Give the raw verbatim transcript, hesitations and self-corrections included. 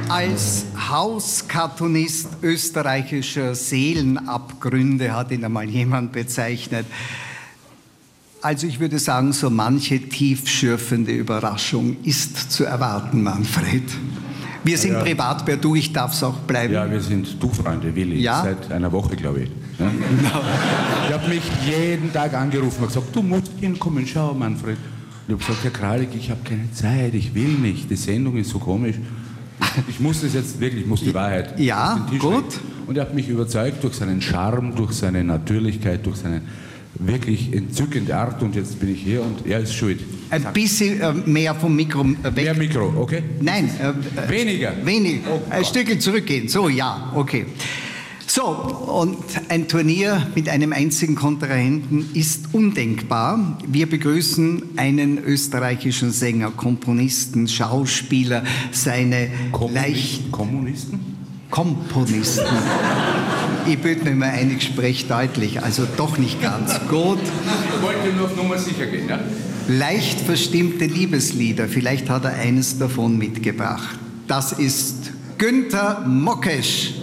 Als Hauskartonist österreichischer Seelenabgründe hat ihn einmal jemand bezeichnet. Also ich würde sagen, so manche tiefschürfende Überraschung ist zu erwarten, Manfred. Wir sind ja, privat per Du, ich darf es auch bleiben. Ja, wir sind Du-Freunde, Willi, ja? Seit einer Woche, glaube ich. Ja? No. Ich habe mich jeden Tag angerufen und gesagt, du musst hinkommen, schau, Manfred. Ich habe gesagt, Herr Kralik, ich habe keine Zeit, ich will nicht, die Sendung ist so komisch. Ich muss das jetzt wirklich, ich muss die Wahrheit ja, auf den Tisch gut. legen. Und er hat mich überzeugt durch seinen Charme, durch seine Natürlichkeit, durch seine wirklich entzückende Art. Und jetzt bin ich hier und er ist schuld. Ein bisschen äh, mehr vom Mikro äh, weg. Mehr Mikro, okay? Nein. Äh, weniger. Weniger. Oh, ein Stückchen zurückgehen. So, ja, okay. So, und ein Turnier mit einem einzigen Kontrahenten ist undenkbar. Wir begrüßen einen österreichischen Sänger, Komponisten, Schauspieler, seine Kommunisten? leicht... Kommunisten? Komponisten. Ich bitte mir mal ein, ich spreche deutlich, also doch nicht ganz gut. Ich wollte nur auf Nummer sicher gehen, ja? Leicht verstimmte Liebeslieder, vielleicht hat er eines davon mitgebracht. Das ist Günther Mockesch.